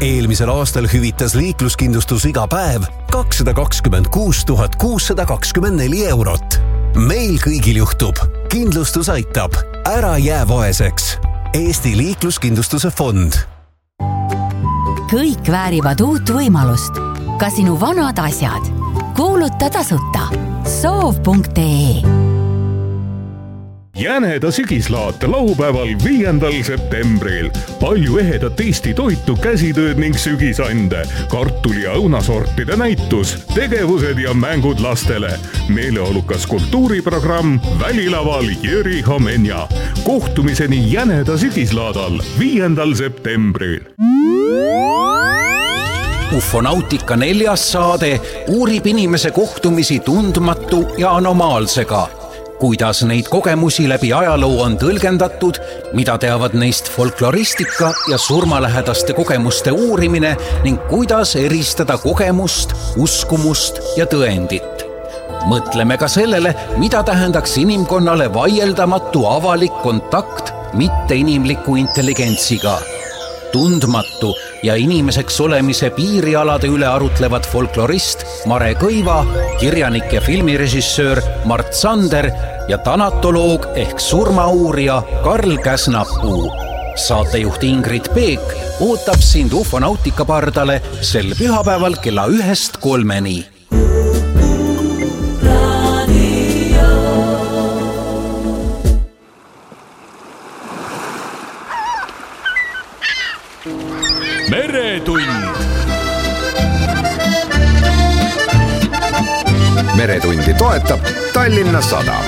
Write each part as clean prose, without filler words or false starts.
Eelmisel aastal hüvitas liikluskindlustus iga päev 226 624 eurot. Meil kõigil juhtub. Kindlustus aitab. Ära jää vaeseks. Eesti liikluskindlustuse fond. Kõik väärivad uut võimalust. Ka sinu vanad asjad. Kuuluta tasuta. Soov.ee. Jäneda sügislaat laupäeval 5. septembril. Palju ehedat Eesti toitu, käsitööd ning sügisande, kartuli- ja õunasortide näitus, tegevused ja mängud lastele. Meeleolukas kultuuriprogramm Välilaval Jüri Homenja. Kohtumiseni Jäneda sügislaadal 5. septembril. Ufonautika 4. saade uurib inimese kohtumisi tundmatu ja anomaalsega. Kuidas neid kogemusi läbi ajaloo on tõlgendatud, mida teavad neist folkloristika ja surmalähedaste kogemuste uurimine ning kuidas eristada kogemust, uskumust ja tõendit. Mõtleme ka sellele, mida tähendaks inimkonnale vaieldamatu avalik kontakt mitteinimliku intelligentsiga. Tundmatu ja inimeseks olemise piirialade üle arutlevad folklorist Mare Kõiva, kirjanik ja filmirežissöör Mart Sander ja tanatoloog ehk surmauurija Karl Käsnapuu. Saatejuht Ingrid Peek ootab sind Ufonautika pardale sel pühapäeval kella 1-3. Meretund. Meretundi toetab Tallinna Sadam.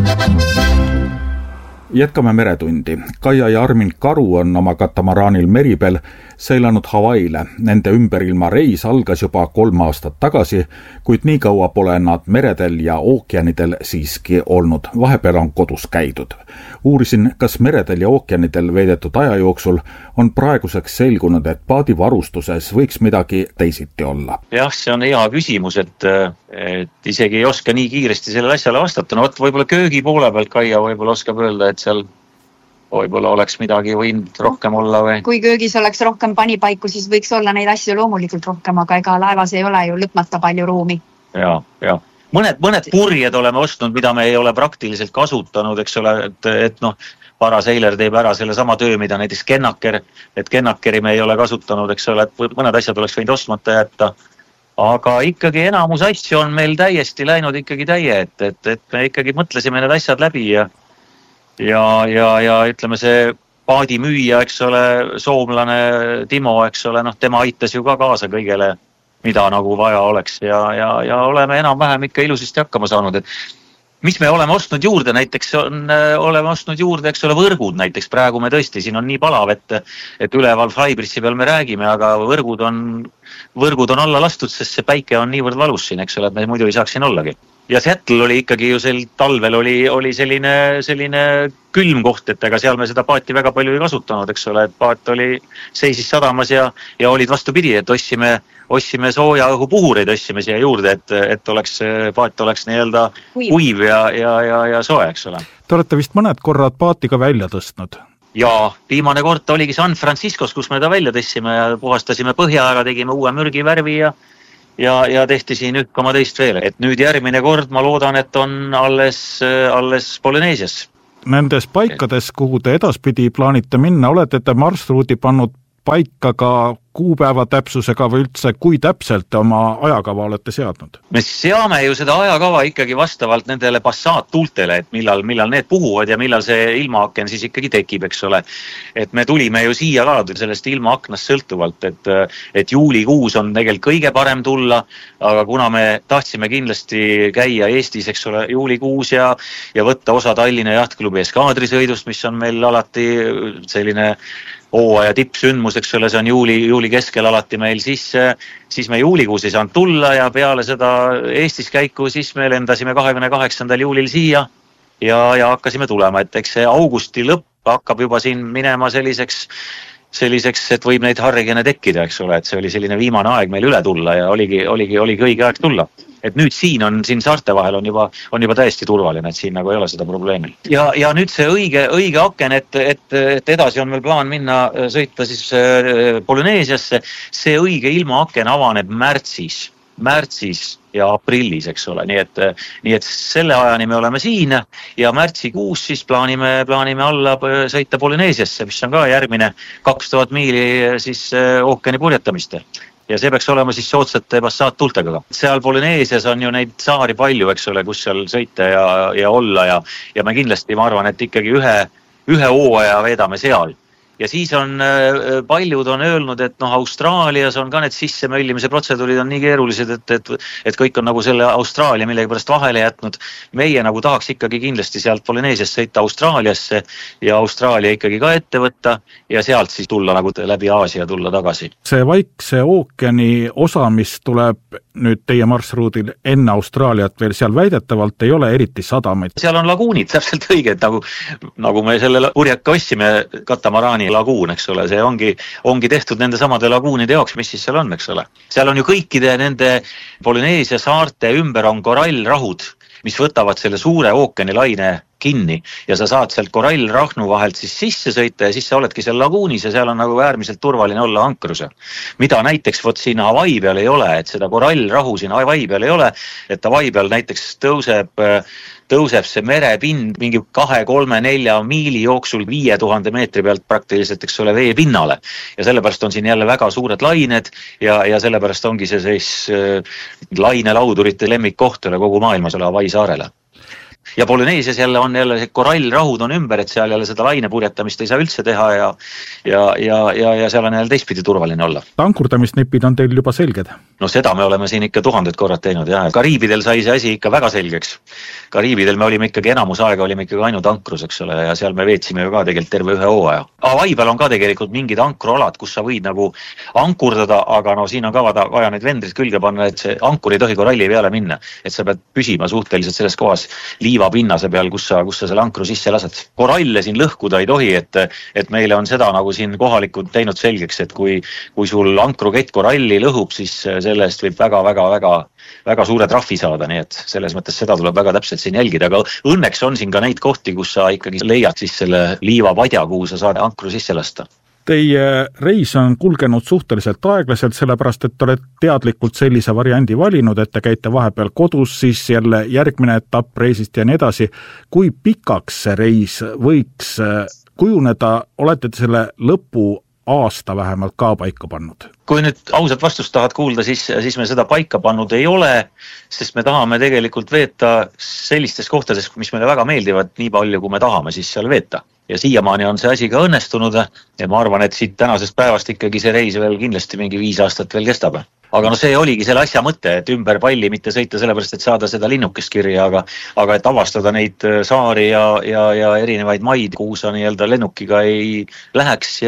Jätkame Meretundi. Kaia ja Armin Karu on oma katamaraanil Meribel seilanud Hawaiile. Nende ümberilma reis algas juba 3 aastat tagasi, kuid nii kaua pole nad meredel ja ookeanidel siiski olnud. Vahepeal on kodus käidud. Uurisin, kas meredel ja ookeanidel veedetud aja jooksul on praeguseks selgunud, et paadivarustuses võiks midagi teisiti olla. Jah, see on hea küsimus, et isegi ei oska nii kiiresti sellele asjale vastata. No võib-olla köögi poole pealt Kaia võib-olla oskab öelda, et seal võib-olla oleks midagi võinud rohkem olla või? Kui köögis oleks rohkem panipaiku, siis võiks olla neid asju loomulikult rohkem, aga ega laevas ei ole ju lõpmata palju ruumi. Ja. Mõned purjed oleme ostnud, mida me ei ole praktiliselt kasutanud, eks ole, et paraseiler teeb ära selle sama töö, mida näiteks kennaker, et kennakeri me ei ole kasutanud, eks ole, et mõned asjad oleks võinud ostmata jätta. Aga ikkagi enamus asju on meil täiesti läinud ikkagi täie, et me ikkagi mõtlesime need asjad läbi ja ütleme see paadimüüja, eks ole, soomlane Timo, eks ole, tema aitas ju ka kaasa kõigele, mida nagu vaja oleks ja oleme enam-vähem ikka ilusasti hakkama saanud, et mis me oleme ostnud juurde, näiteks oleme ostnud juurde, eks ole, võrgud näiteks, praegu me tõesti, siin on nii palav, et üleval Flybrissi peal me räägime, aga võrgud on alla lastud, sest see päike on niivõrd valus siin, eks ole, et me muidu ei saaks siin ollagi. Ja Seattle oli ikkagi ju sel talvel oli selline külm koht, et ega seal me seda paati väga palju ei kasutanud, eks ole, et paat seisis sadamas ja olid vastupidi, et ostsime sooja õhupuhureid, ostsime siia juurde, et paat oleks nii-öelda kuiv ja soe, eks ole. Te olete vist mõned korrad paatiga välja tõstnud? Ja viimane kord oligi San Franciscos, kus me ta välja tõstsime ja puhastasime põhja ära, tegime uue mürgivärvi ja tehti siin 1,2 veel. Et nüüd järgmine kord ma loodan, et on alles Polüneesias. Nendes paikades, kuhu te edaspidi plaanite minna, olete te marsruudi pannud paika ka kuupäeva täpsusega või üldse, kui täpselt oma ajakava olete seadnud? Me seame ju seda ajakava ikkagi vastavalt nendele passaattuultele, et millal need puhuvad ja millal see ilmaaken siis ikkagi tekib, eks ole. Et me tulime ju siia ka sellest ilmaaknast sõltuvalt, et juulikuus on tegelikult kõige parem tulla, aga kuna me tahtsime kindlasti käia Eestis, eks ole, juulikuus ja võtta osa Tallinna jahtklubi eskaadrisõidust, mis on meil alati selline hooaja tippsündmus, eks ole, see on juuli keskel alati meil, siis me juulikuus ei saanud tulla ja peale seda Eestis käiku, siis me lendasime 28. juulil siia ja hakkasime tulema, et eks see augusti lõpp hakkab juba siin minema selliseks, et võib neid harrigene tekkida, eks ole, et see oli selline viimane aeg meil üle tulla ja oli õige aeg tulla. et nüüd siin saarte vahel on juba täiesti turvaline, et siin nagu ei ole seda probleemi. Ja nüüd see õige aken, et edasi on meil plaan minna sõita siis Polüneesiasse, see õige ilmaaken avaneb märtsis ja aprillis, eks ole, nii et selle ajani me oleme siin ja märtsikuus siis plaanime alla sõita Polüneesiasse, mis on ka järgmine 2000 miili siis ookeani purjetamist. Ja see peaks olema siis soodsate bassaat-tultega. Seal Polüneesias on ju neid saari palju, eks ole, kus seal sõita ja olla ja me kindlasti, ma arvan, et ikkagi ühe hooaja veedame seal. Ja siis paljud on öelnud, et Austraalias on ka need sissemöllimise protseduurid on nii keerulised, et kõik on nagu selle Austraalia millegi pärast vahele jätnud. Meie nagu tahaks ikkagi kindlasti sealt Polüneesiast sõita Austraaliasse ja Austraalia ikkagi ka ette võtta ja sealt siis tulla nagu läbi Aasia tulla tagasi. See Vaikse ookeani osa, mis tuleb nüüd teie marsruudil enne Austraaliat veel, seal väidetavalt ei ole eriti sadamaid. Seal on laguunid, täpselt õige, et nagu me selle purjeka ostsime katamaraani laguun, eks ole, see ongi tehtud nende samade laguunide jaoks, mis siis seal on, eks ole. Seal on ju kõikide nende Polüneesia saarte ümber on korallrahud, mis võtavad selle suure ookeanilaine kinni ja sa saad sealt korallrahnu vahelt siis sisse sõita ja siis sa oledki seal laguunis ja seal on nagu äärmiselt turvaline olla ankruse. Mida näiteks siin Hawaii peal ei ole, et seda korallrahu siin Hawaii peal ei ole, et Hawaii peal näiteks tõuseb see merepind mingi 2, 3, 4 miili jooksul 5000 meetri pealt praktiliselt, eks ole, vee pinnale. Ja sellepärast on siin jälle väga suured lained ja sellepärast ongi see lainelaudurite lemmikkoht kogu maailmas Hawaii saarele. Ja Polüneesias jälle korallrahud on ümber, et seal jälle seda lainepurjetamist ei saa üldse teha ja seal on jälle teistpidi turvaline olla. Ankurdamisnipid on teil juba selged? No seda me oleme siin ikka 1000 korrad teinud ja Kariibidel sai see asi ikka väga selgeks. Kariibidel me olime ikkagi enamus aega ainult ankrus, eks ole, ja seal me veetsime ju ka tegelikult terve ühe hooaja. Hawaii peal on ka tegelikult mingid ankrualad, kus sa võid nagu ankurdada, aga siin on ka vaja need vendrid külge panna, et see ankur ei tohi koralli peale minna, et sa pead püsima suhteliselt selles kohas liiva pinnase peal, kus sa selle ankru sisse lased. Koralle siin lõhkuda ei tohi, et meile on seda nagu siin kohalikud teinud selgeks, et kui sul ankrukett koralli lõhub, siis selle eest võib väga suure trahvi saada, nii et selles mõttes seda tuleb väga täpselt siin jälgida, aga õnneks on siin ka neid kohti, kus sa ikkagi leiad siis selle liivapadja, kuhu sa saad ankru sisse lasta. Teie reis on kulgenud suhteliselt aeglaselt, sellepärast, et oled teadlikult sellise variandi valinud, et te käite vahepeal kodus, siis jälle järgmine etapp reisist ja nii edasi. Kui pikaks see reis võiks kujuneda, olete te selle lõpuaasta vähemalt ka paika pannud? Kui nüüd ausalt vastust tahad kuulda, siis me seda paika pannud ei ole, sest me tahame tegelikult veeta sellistes kohtades, mis meile väga meeldivad, nii palju kui me tahame siis seal veeta. Ja siiamaani on see asi ka õnnestunud ja ma arvan, et siit tänasest päevast ikkagi see reis veel kindlasti mingi 5 aastat veel kestab. Aga see oligi selle asja mõte, et ümber palli mitte sõita sellepärast, et saada seda linnukest kirja, aga et avastada neid saari ja erinevaid maid, kuhu sa nii-öelda lennukiga ei läheks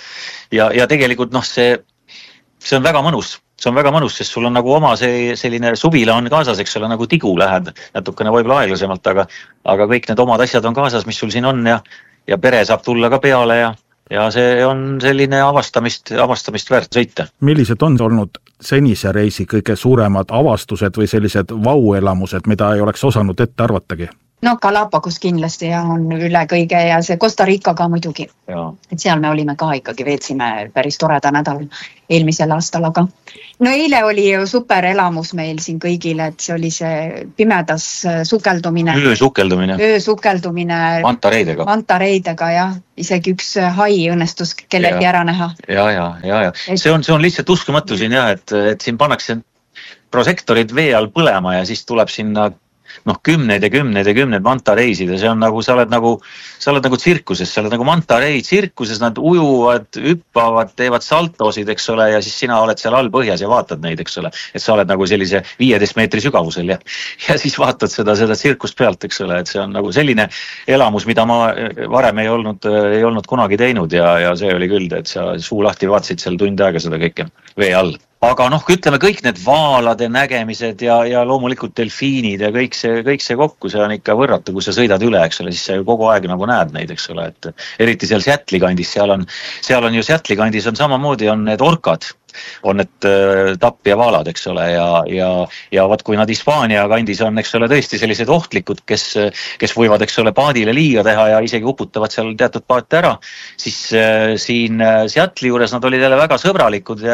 ja tegelikult see on väga mõnus. See on väga mõnus, sest sul on nagu oma selline suvila on kaasas, eks ole, nagu tigu lähed natukene võib-olla aeglasemalt, aga kõik need omad asjad on kaasas, mis sul siin on ja pere saab tulla ka peale ja see on selline avastamist väärt sõita. Millised on olnud senise reisi kõige suuremad avastused või sellised vauelamused, mida ei oleks osanud ette arvatagi? No Galapagos kindlasti on üle kõige ja see Costa Rica ka muidugi. Et seal me olime ka ikkagi, veetsime päris toreda nädal eelmisel aastal, aga no eile oli ju super elamus meil siin kõigile, et see oli see pimedas sukeldumine. Öösukeldumine. Mantareidega, jah. Isegi üks hai õnnestus kellelgi ära näha. Ja. See on lihtsalt uskumatu siin, et siin pannakse prosektorid vee all põlema ja siis tuleb sinna kümneid mantareisid ja see on nagu, sa oled nagu tsirkuses, sa oled nagu mantareid tsirkuses, nad ujuvad, hüppavad, teevad saltosid, eks ole, ja siis sina oled seal all põhjas ja vaatad neid, eks ole, et sa oled nagu sellise 15 meetri sügavusel ja siis vaatad seda tsirkust pealt, eks ole, et see on nagu selline elamus, mida ma varem ei olnud kunagi teinud ja see oli küll, et sa suu lahti vaatasid seal tund aega seda kõike vee all. Aga ütleme kõik need vaalade nägemised ja loomulikult delfiinid ja kõik see kokku, see on ikka võrratu, kui sa sõidad üle, eks ole, siis sa ju kogu aeg nagu näed neid, eks ole, et eriti seal Seattle'i kandis, seal on ju Seattle'i kandis on samamoodi on need orkad on need tappi ja vaalad, eks ole, ja vaat kui nad Hispaania kandis on, eks ole, tõesti sellised ohtlikud, kes võivad, eks ole, paadile liiga teha ja isegi uputavad seal teatud paate ära, siis siin Seattle'i juures nad olid jälle väga sõbralikud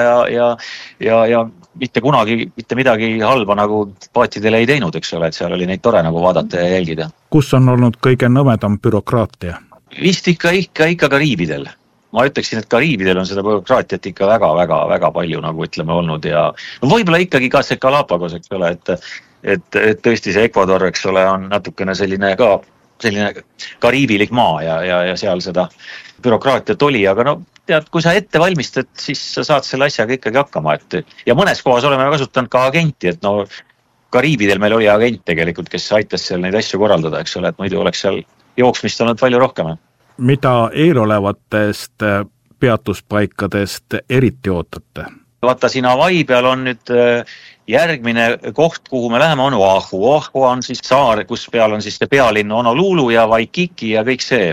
ja mitte kunagi mitte midagi halba nagu paatidele ei teinud, eks ole, et seal oli neid tore nagu vaadata ja jälgida. Kus on olnud kõige nõmedam bürokraatia? Vist ikka Kariibidel. Ma ütleksin, et Kariibidel on seda bürokraatiat ikka väga palju nagu ütleme olnud ja no võib-olla ikkagi ka see Galapagos, eks ole, et tõesti see Ecuador, eks ole, on natukene selline kariibilik maa ja seal seda bürokraatiat oli, aga no tead, kui sa ette valmistad, siis sa saad selle asjaga ikkagi hakkama, ja mõnes kohas oleme kasutanud ka agenti, et no Kariibidel meil oli agent tegelikult, kes aitas seal neid asju korraldada, eks ole, et muidu oleks seal jooksmist olnud palju rohkem. Mida eelolevatest peatuspaikadest eriti ootate? Vaata, siin Hawaii peal on nüüd järgmine koht, kuhu me läheme, on Oahu. Oahu on siis saar, kus peal on siis see pealinn Honolulu ja Waikiki ja kõik see.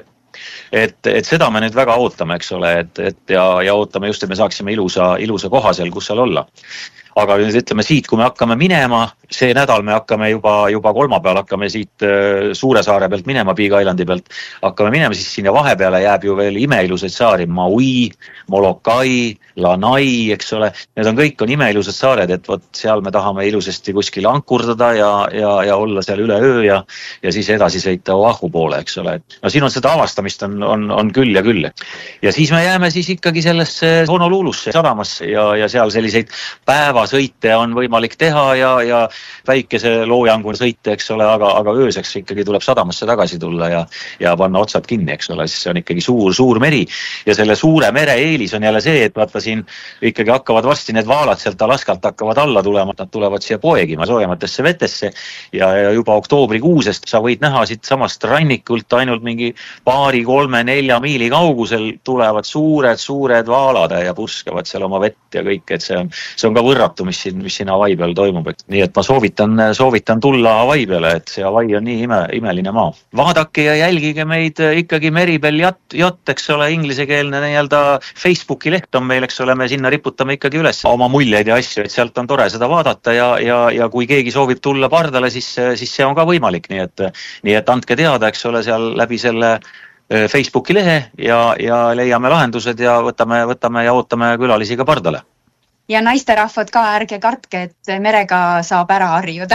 Et seda me nüüd väga ootame, eks ole, ja ootame just, et me saaksime ilusa koha seal, kus seal olla. Aga nüüd ütleme siit, kui me hakkame minema, see nädal me hakkame juba kolmapäeval hakkame siit Suure saare pealt minema, Big Islandi pealt, hakkame minema, siis sinna vahepeale jääb ju veel imeilused saari, Maui, Molokai, Lanai, eks ole, need kõik on imeilused saared, et võt seal me tahame ilusasti kuskil ankurdada ja olla seal üle öö ja siis edasi sõita Oahu poole, eks ole. No siin on seda avastamist on küll ja küll. Ja siis me jääme siis ikkagi sellesse Honolulusse sadamasse ja seal selliseid päevasõite on võimalik teha ja väikese loojangu sõite, eks ole, aga ööseks ikkagi tuleb sadamasse tagasi tulla ja panna otsad kinni, eks ole, siis see on ikkagi suur meri ja selle suure mere eelis on jälle see, et vaata siin ikkagi hakkavad varsti need vaalad sealt Alaskalt hakkavad alla tulema, nad tulevad siia poegima soojematesse vetesse ja juba oktoobrikuusest sa võid näha siit samast rannikult ainult mingi 2, 3, 4 miili kaugusel tulevad suured vaalad ja purskavad seal oma vett ja kõik, et see on ka võrratu, mis siin Hawaii peal toimub. Nii et ma soovitan tulla Hawaii peale, et see Hawaii on nii imeline maa. Vaadake ja jälgige meid ikkagi Meribel Yacht, eks ole, ingliskeelne nii-öelda Facebooki leht on meil, eks ole, me sinna riputame ikkagi üles oma muljeid ja asju, et sealt on tore seda vaadata ja kui keegi soovib tulla pardale, siis see on ka võimalik, nii et andke teada, eks ole, seal läbi selle Facebooki lehe ja leiame lahendused ja võtame ja ootame külalisi ka pardale. Ja naisterahvad ka, ärge kartke, et merega saab ära harjuda.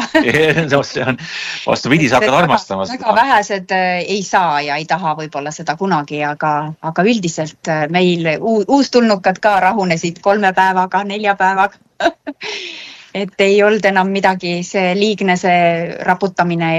See on vastupidi, sa hakkad armastama. Väga vähesed ei saa ja ei taha võib-olla seda kunagi, aga üldiselt meil uustulnukad ka rahunesid 3 päevaga, 4 päevaga. Et ei olnud enam midagi, see liigne see raputamine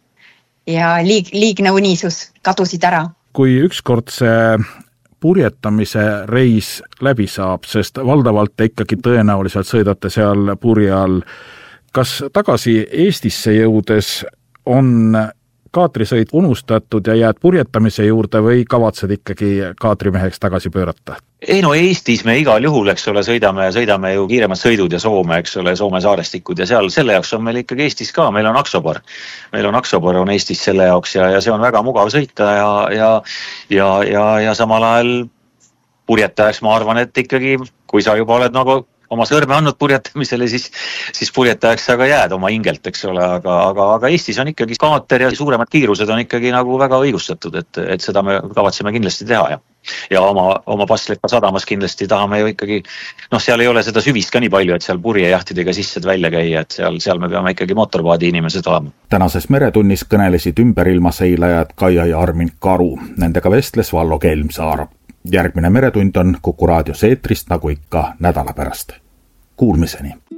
ja liigne unisus kadusid ära. Kui ükskord see purjetamise reis läbi saab, sest valdavalt te ikkagi tõenäoliselt sõidate seal purje all. Kas tagasi Eestisse jõudes on kaatrisõit unustatud ja jääd purjetamise juurde või kavatsed ikkagi kaatrimeheks tagasi pöörata? Ei no Eestis me igal juhul, eks ole, sõidame ju kiiremad sõidud ja Soome, eks ole, Soome saarestikud ja seal selle jaoks on meil ikkagi Eestis ka, meil on Aksobar. Meil on Aksobar on Eestis selle jaoks ja see on väga mugav sõita ja samal ajal purjetajaks ma arvan, et ikkagi, kui sa juba oled nagu oma sõrme andnud purjetamisele, siis purjetajaks sa ka jääd oma hingelt, eks ole, aga Eestis on ikkagi kaater ja suuremad kiirused on ikkagi nagu väga õigustatud, et seda me kavatseme kindlasti teha ja oma Passlepa sadamas kindlasti tahame ju ikkagi, seal ei ole seda süvist ka nii palju, et seal purjejahtidega sisse välja käia, et seal me peame ikkagi mootorpaadi inimesed olema. Tänases meretunnis kõnelesid ümberilmaseilajad Kaia ja Armin Karu, nendega vestles Vallo Kelmsaar. Järgmine meretund on Kuku raadios eetrist nagu ikka nädala pärast. Kuulmiseni!